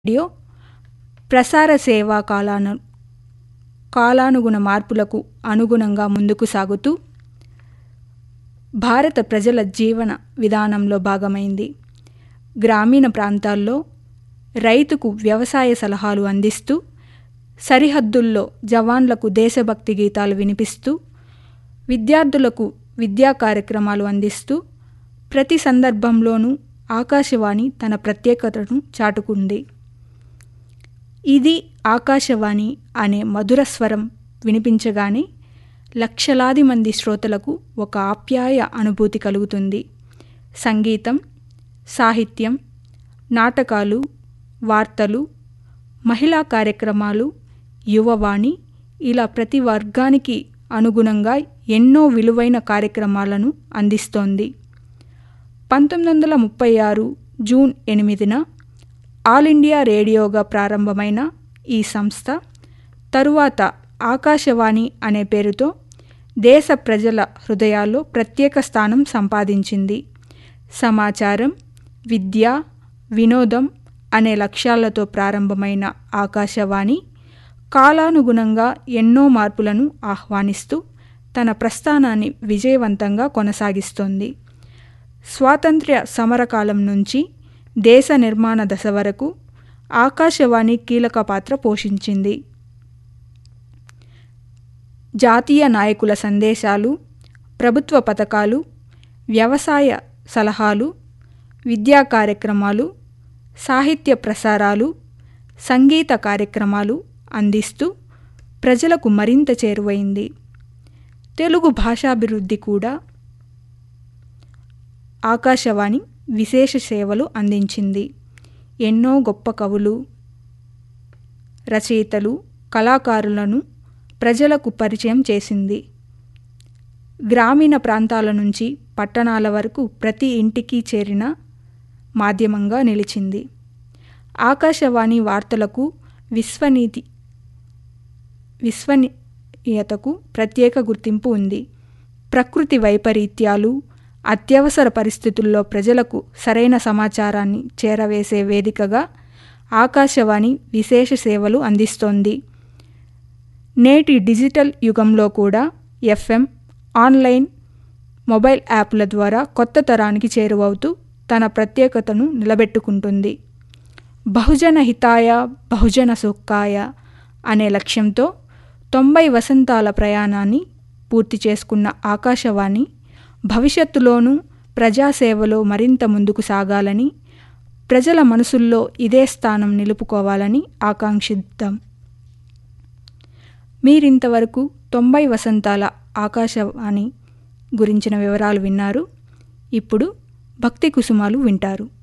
Radio ప్రసార సేవా కాలానుగుణ మార్పులకు అనుగుణంగా ముందుకు సాగుతూ భారత ప్రజల జీవన విధానంలో భాగమైంది. గ్రామీణ ప్రాంతాల్లో రైతుకు వ్యవసాయ సలహాలు అందిస్తూ, సరిహద్దుల్లో జవాన్లకు దేశభక్తి గీతాలు వినిపిస్తూ, విద్యార్థులకు విద్యా కార్యక్రమాలు అందిస్తూ, ప్రతి సందర్భంలోనూ ఆకాశవాణి తన ప్రత్యేకతను చాటుకుంది. ఇది ఆకాశవాణి అనే మధుర స్వరం వినిపించగానే లక్షలాది మంది శ్రోతలకు ఒక ఆప్యాయ అనుభూతి కలుగుతుంది. సంగీతం, సాహిత్యం, నాటకాలు, వార్తలు, మహిళా కార్యక్రమాలు, యువవాణి ఇలా ప్రతి వర్గానికి అనుగుణంగా ఎన్నో విలువైన కార్యక్రమాలను అందిస్తోంది. 1936 జూన్ 8న ఆల్ ఇండియా రేడియోగా ప్రారంభమైన ఈ సంస్థ తరువాత ఆకాశవాణి అనే పేరుతో దేశ ప్రజల హృదయాల్లో ప్రత్యేక స్థానం సంపాదించింది. సమాచారం, విద్య, వినోదం అనే లక్ష్యాలతో ప్రారంభమైన ఆకాశవాణి కాలానుగుణంగా ఎన్నో మార్పులను ఆహ్వానిస్తూ తన ప్రస్థానాన్ని విజయవంతంగా కొనసాగిస్తోంది. స్వాతంత్ర్య సమరకాలం నుంచి దేశ నిర్మాణ దశ వరకు ఆకాశవాణి కీలక పాత్ర పోషించింది. జాతీయ నాయకుల సందేశాలు, ప్రభుత్వ పథకాలు, వ్యవసాయ సలహాలు, విద్యా కార్యక్రమాలు, సాహిత్య ప్రసారాలు, సంగీత కార్యక్రమాలు అందిస్తూ ప్రజలకు మరింత చేరువైంది. తెలుగు భాషాభివృద్ధి కూడా ఆకాశవాణి విశేష సేవలు అందించింది. ఎన్నో గొప్ప కవులు, రచయితలు, కళాకారులను ప్రజలకు పరిచయం చేసింది. గ్రామీణ ప్రాంతాల నుంచి పట్టణాల వరకు ప్రతి ఇంటికి చేరిన మాధ్యమంగా నిలిచింది. ఆకాశవాణి వార్తలకు విశ్వసనీయతకు ప్రత్యేక గుర్తింపు ఉంది. ప్రకృతి వైపరీత్యాలు, అత్యవసర పరిస్థితుల్లో ప్రజలకు సరైన సమాచారాన్ని చేరవేసే వేదికగా ఆకాశవాణి విశేష సేవలు అందిస్తోంది. నేటి డిజిటల్ యుగంలో కూడా FM, ఆన్లైన్, మొబైల్ యాప్ల ద్వారా కొత్త తరానికి చేరువవుతూ తన ప్రత్యేకతను నిలబెట్టుకుంటుంది. బహుజన హితాయ బహుజన సుఖాయ అనే లక్ష్యంతో 90 వసంతాల ప్రయాణాన్ని పూర్తి చేసుకున్న ఆకాశవాణి భవిష్యత్తులోనూ ప్రజాసేవలో మరింత ముందుకు సాగాలని, ప్రజల మనసుల్లో ఇదే స్థానం నిలుపుకోవాలని ఆకాంక్షిద్దాం. మీరింతవరకు 90 వసంతాల ఆకాశవాణి గురించిన వివరాలు విన్నారు. ఇప్పుడు భక్తి కుసుమాలు వింటారు.